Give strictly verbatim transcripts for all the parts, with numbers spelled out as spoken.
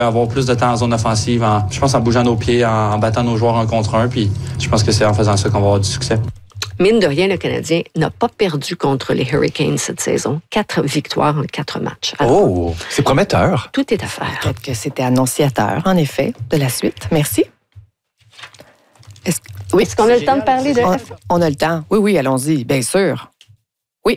Avoir plus de temps en zone offensive, en, je pense en bougeant nos pieds, en, en battant nos joueurs un contre un, puis je pense que c'est en faisant ça qu'on va avoir du succès. Mine de rien, le Canadien n'a pas perdu contre les Hurricanes cette saison. Quatre victoires en quatre matchs. Alors, oh, c'est prometteur. Tout est à faire. Peut-être que c'était annonciateur, en effet, de la suite. Merci. Est-ce, oui, Est-ce qu'on a le temps de parler de... On, on a le temps. Oui, oui, allons-y, bien sûr. Oui.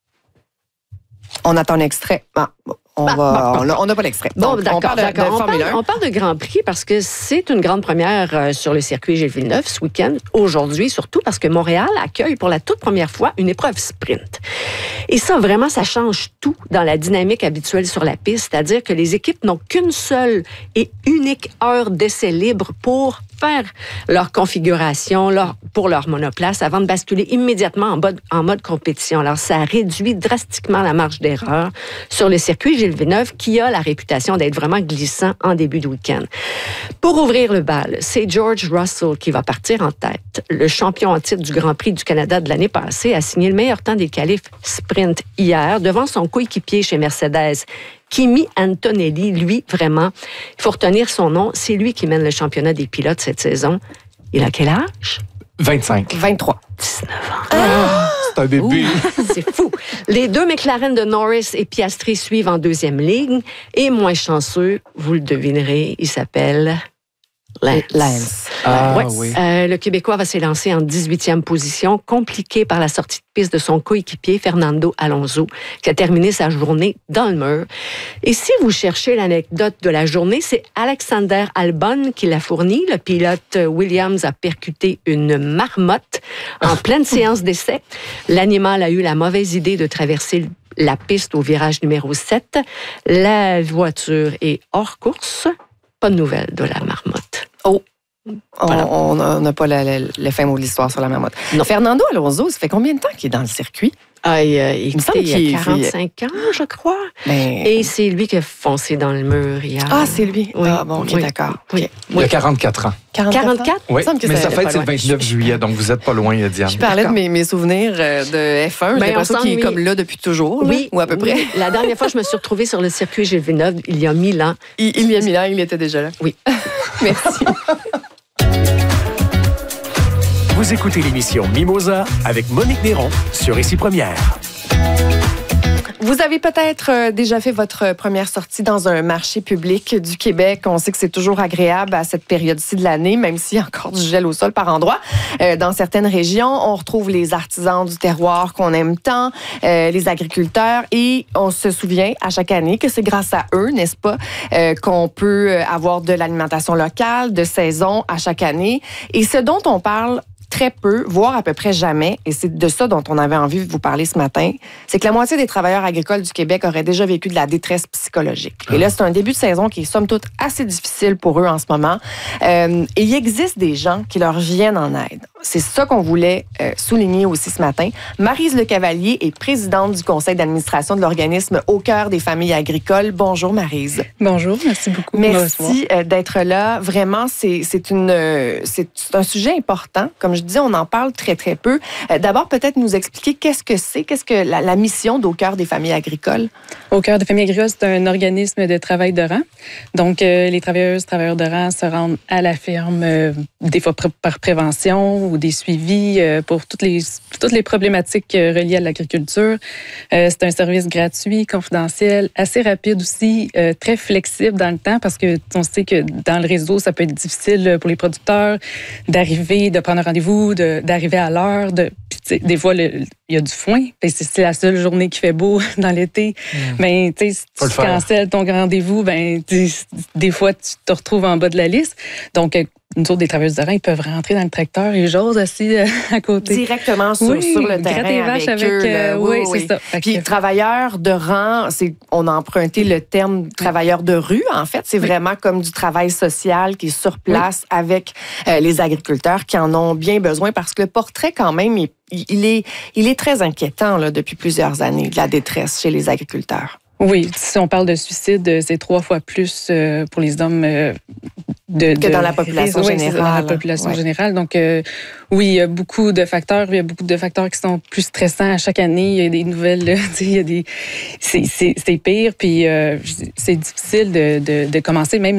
On attend l'extrait. Ah, on bah, va, bah, on n'a pas l'extrait. Bon, Donc, d'accord, on parle de, d'accord. de on, Formule parle, un. on parle de Grand Prix parce que c'est une grande première euh, sur le circuit Gilles Villeneuve ce week-end. Aujourd'hui, surtout parce que Montréal accueille pour la toute première fois une épreuve sprint. Et ça, vraiment, ça change tout dans la dynamique habituelle sur la piste. C'est-à-dire que les équipes n'ont qu'une seule et unique heure d'essai libre pour faire leur configuration leur, pour leur monoplace avant de basculer immédiatement en mode, en mode compétition. Alors, ça réduit drastiquement la marge d'erreur sur le circuit Gilles Villeneuve qui a la réputation d'être vraiment glissant en début de week-end. Pour ouvrir le bal, c'est George Russell qui va partir en tête. Le champion en titre du Grand Prix du Canada de l'année passée a signé le meilleur temps des qualifs sprint hier devant son coéquipier chez Mercedes, Kimi Antonelli. Lui, vraiment, il faut retenir son nom, c'est lui qui mène le championnat des pilotes cette saison. Il a quel âge? vingt-cinq. vingt-trois. dix-neuf ans. Ah! C'est un bébé. Ouh, c'est fou. Les deux McLaren de Norris et Piastri suivent en deuxième ligne. Et moins chanceux, vous le devinerez, il s'appelle Lance. Lance. Ah, ouais. oui. Euh, le Québécois va s'élancer en dix-huitième position, compliqué par la sortie de piste de son coéquipier Fernando Alonso, qui a terminé sa journée dans le mur. Et si vous cherchez l'anecdote de la journée, c'est Alexander Albon qui l'a fourni. Le pilote Williams a percuté une marmotte en pleine séance d'essai. L'animal a eu la mauvaise idée de traverser la piste au virage numéro sept. La voiture est hors course. Pas de nouvelles de la marmotte. Oh! Voilà. On n'a pas la, la, le fin mot de l'histoire sur la marmotte. Non. Fernando Alonso, ça fait combien de temps qu'il est dans le circuit? Ah, il, euh, il, me semble il a qu'il- quarante-cinq ans, je crois. Ben... Et c'est lui qui a foncé dans le mur hier. Ah, c'est lui. Oui. Ah, bon, OK, Oui. d'accord. Oui. OK. Il a quarante-quatre ans. quarante-quatre? Oui, Il me semble que mais sa allait fête, pas c'est le loin. vingt-neuf juillet, donc vous n'êtes pas loin, Diane. Je parlais de mes, mes souvenirs euh, de F un. J'ai Ben, l'impression on qu'il est s'ennuie. comme là depuis toujours, là, Oui. ou à peu près. Oui. La dernière fois, je me suis retrouvée sur le circuit Gilles Villeneuve il y a mille ans. Il, il y a mille ans, il était déjà là. Oui. Merci. Vous écoutez l'émission Mimosa avec Monique Néron sur Ici Première. Vous avez peut-être euh, déjà fait votre première sortie dans un marché public du Québec. On sait que c'est toujours agréable à cette période-ci de l'année, même s'il y a encore du gel au sol par endroits. Euh, dans certaines régions, on retrouve les artisans du terroir qu'on aime tant, euh, les agriculteurs, et on se souvient à chaque année que c'est grâce à eux, n'est-ce pas, euh, qu'on peut avoir de l'alimentation locale, de saison à chaque année. Et ce dont on parle très peu, voire à peu près jamais, et c'est de ça dont on avait envie de vous parler ce matin, c'est que la moitié des travailleurs agricoles du Québec auraient déjà vécu de la détresse psychologique. Et là, c'est un début de saison qui est somme toute assez difficile pour eux en ce moment. Euh, et il existe des gens qui leur viennent en aide. C'est ça qu'on voulait euh, souligner aussi ce matin. Maryse Lecavalier est présidente du conseil d'administration de l'organisme Au cœur des familles agricoles. Bonjour Maryse. Bonjour, merci beaucoup. Merci euh, d'être là. Vraiment, c'est, c'est, une, euh, c'est un sujet important. Comme je dis, on en parle très, très peu. Euh, d'abord, peut-être nous expliquer qu'est-ce que c'est, qu'est-ce que la, la mission d'Au cœur des familles agricoles? Au cœur des familles agricoles, c'est un organisme de travail de rang. Donc, euh, les travailleuses, travailleurs de rang se rendent à la ferme, euh, des fois pr- par prévention ou des suivis euh, pour toutes les, toutes les problématiques euh, reliées à l'agriculture. Euh, c'est un service gratuit, confidentiel, assez rapide aussi, euh, très flexible dans le temps parce que on sait que dans le réseau, ça peut être difficile pour les producteurs d'arriver, de prendre un rendez-vous, de, d'arriver à l'heure. De, puis, des fois, le, il y a du foin. C'est, c'est la seule journée qui fait beau dans l'été. Mmh. Ben, tu sais, si tu cancelles ton rendez-vous, ben, des fois, tu te retrouves en bas de la liste. Donc, nous autres, des travailleurs de terrain, ils peuvent rentrer dans le tracteur et j'ose assis euh, à côté. Directement sur, oui, sur le terrain les vaches avec, avec eux. euh, oui, oui, oui, c'est ça. Puis que... travailleurs de rang, c'est, on a emprunté le terme travailleurs de rue. En fait, c'est oui. vraiment comme du travail social qui est sur place oui. avec euh, les agriculteurs qui en ont bien besoin parce que le portrait, quand même, il, il, est, il est très inquiétant là, depuis plusieurs années, de la détresse chez les agriculteurs. Oui, si on parle de suicide, c'est trois fois plus pour les hommes de, que de dans la population oui, générale. Dans la population ouais. générale. Donc, euh, oui, il y a beaucoup de facteurs. Il y a beaucoup de facteurs qui sont plus stressants à chaque année. Il y a des nouvelles. Là, il y a des, c'est, c'est, c'est pire. Puis, euh, c'est difficile de, de, de commencer, même